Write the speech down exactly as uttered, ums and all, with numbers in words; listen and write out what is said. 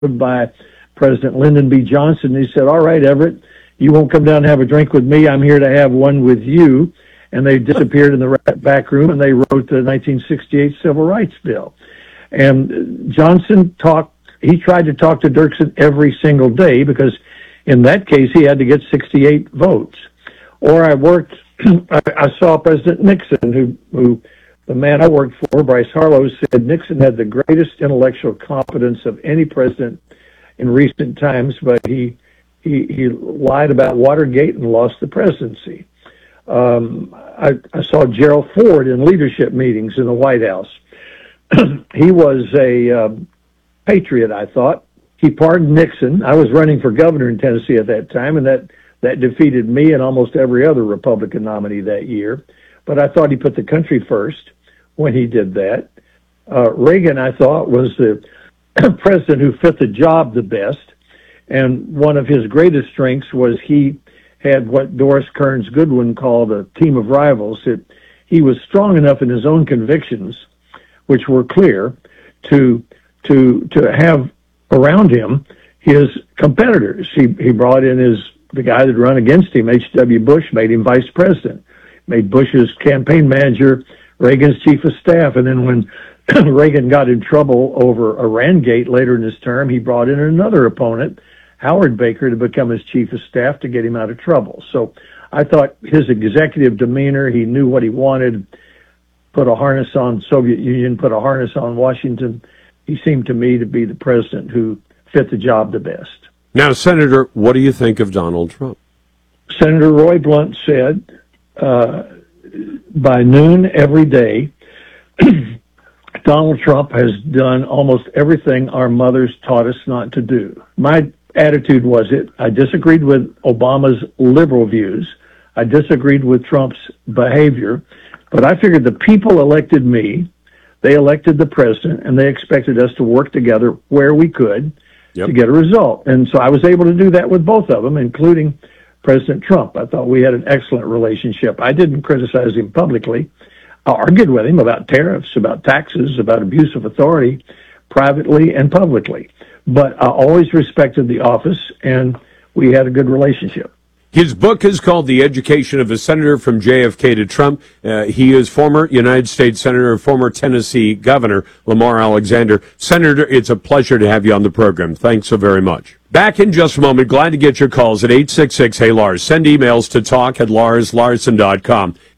by President Lyndon B. Johnson. He said, all right, Everett, you won't come down and have a drink with me. I'm here to have one with you. And they disappeared in the back room, and they wrote the nineteen sixty-eight Civil Rights Bill. And Johnson talked, he tried to talk to Dirksen every single day because in that case he had to get sixty-eight votes. Or I worked, I, I saw President Nixon, who, who the man I worked for, Bryce Harlow, said Nixon had the greatest intellectual competence of any president in recent times, but he, he, he lied about Watergate and lost the presidency. Um, I, I saw Gerald Ford in leadership meetings in the White House. He was a uh, patriot, I thought. He pardoned Nixon. I was running for governor in Tennessee at that time, and that, that defeated me and almost every other Republican nominee that year. But I thought he put the country first when he did that. Uh, Reagan, I thought, was the president who fit the job the best. And one of his greatest strengths was he had what Doris Kearns Goodwin called a team of rivals. It, he was strong enough in his own convictions, which were clear, to to to have around him his competitors. He he brought in his the guy that ran against him, H W Bush, made him vice president, made Bush's campaign manager, Reagan's chief of staff, and then when Reagan got in trouble over Irangate later in his term, he brought in another opponent, Howard Baker, to become his chief of staff to get him out of trouble. So I thought his executive demeanor, he knew what he wanted, put a harness on Soviet Union, put a harness on Washington. He seemed to me to be the president who fit the job the best. Now, Senator, what do you think of Donald Trump? Senator Roy Blunt said, uh, by noon every day, Donald Trump has done almost everything our mothers taught us not to do. My attitude was it. I disagreed with Obama's liberal views. I disagreed with Trump's behavior. But I figured the people elected me, they elected the president, and they expected us to work together where we could yep. to get a result. And so I was able to do that with both of them, including President Trump. I thought we had an excellent relationship. I didn't criticize him publicly. I argued with him about tariffs, about taxes, about abuse of authority, privately and publicly. But I always respected the office, and we had a good relationship. His book is called The Education of a Senator from J F K to Trump. Uh, he is former United States Senator, former Tennessee Governor Lamar Alexander. Senator, it's a pleasure to have you on the program. Thanks so very much. Back in just a moment. Glad to get your calls at eight six six, hey Lars. Send emails to talk at lars larson dot com.